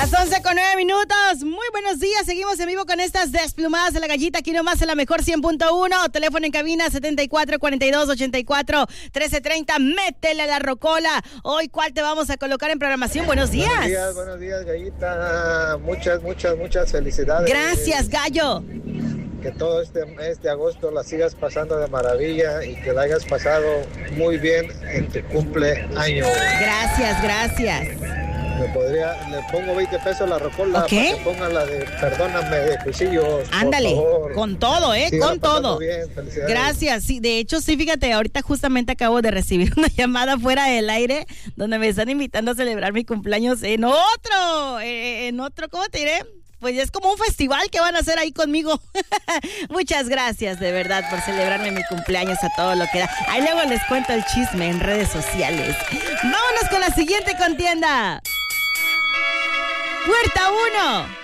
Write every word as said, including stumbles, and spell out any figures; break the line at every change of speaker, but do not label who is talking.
Las once con nueve minutos. Muy buenos días. Seguimos en vivo con estas desplumadas de la gallita. Aquí nomás en la mejor cien punto uno. Teléfono en cabina setenta y cuatro cuarenta y dos ochenta y cuatro trece treinta. Métele a la rocola. Hoy, ¿cuál te vamos a colocar en programación? Buenos días.
Buenos días, buenos días, gallita. Muchas, muchas, muchas felicidades.
Gracias, gallo.
Que todo este mes de agosto la sigas pasando de maravilla y que la hayas pasado muy bien en tu cumpleaños.
Gracias, gracias.
Me podría, le pongo veinte pesos a la rocola.
Okay.
Para que ponga la de perdóname de Cuisillos.
Ándale, con todo, ¿eh?
Sígala
con todo.
Bien,
gracias. Sí, de hecho, sí, fíjate, ahorita justamente acabo de recibir una llamada fuera del aire donde me están invitando a celebrar mi cumpleaños en otro, eh, en otro, ¿cómo te diré? Pues es como un festival que van a hacer ahí conmigo. Muchas gracias, de verdad, por celebrarme mi cumpleaños a todo lo que da. Ahí luego les cuento el chisme en redes sociales. Vámonos con la siguiente contienda. Puerta uno.